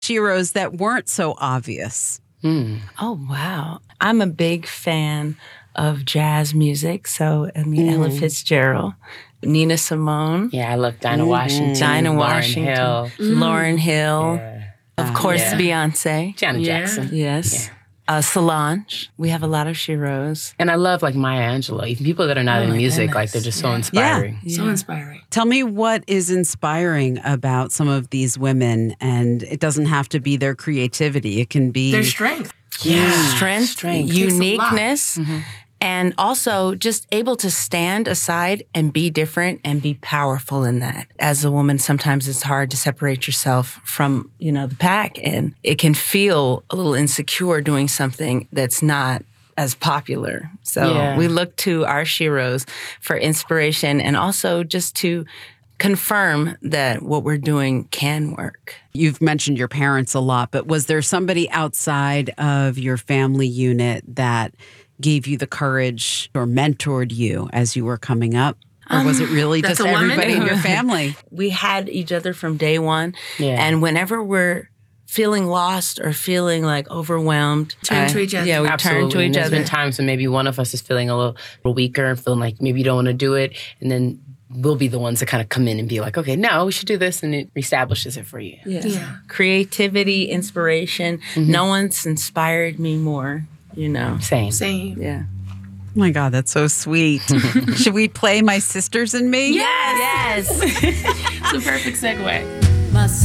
sheroes that weren't so obvious? Oh, wow. I'm a big fan of jazz music. So, Ella Fitzgerald, Nina Simone. Yeah, I love Dinah Washington. Dinah Lauryn Washington. Hill. Lauryn Hill. Yeah. Of course, Yeah. Beyonce. Janet Jackson. Yes. Solange. We have a lot of sheroes. And I love like Maya Angelou. Even people that are not in music, like they're just so inspiring. So inspiring. Tell me what is inspiring about some of these women, and it doesn't have to be their creativity. It can be Their strength. Strength, uniqueness, Takes a lot. and also just able to stand aside and be different and be powerful in that. As a woman, sometimes it's hard to separate yourself from, the pack, and it can feel a little insecure doing something that's not as popular. So we look to our sheroes for inspiration and also just to confirm that what we're doing can work. You've mentioned your parents a lot, but was there somebody outside of your family unit that gave you the courage or mentored you as you were coming up? Or was it really just everybody in your family? We had each other from day one. Yeah. And whenever we're feeling lost or feeling like overwhelmed, Turn to each other. Yeah, we Absolutely. turn to And each there's other. been times when maybe one of us is feeling a little weaker and feeling like maybe you don't want to do it. And then we'll be the ones that kind of come in and be like, okay, no, we should do this. And it establishes it for you. Yeah. Creativity, inspiration. No one's inspired me more, Same. Same. Yeah. Oh my God, that's so sweet. Should we play My Sisters and Me? Yes. It's a perfect segue.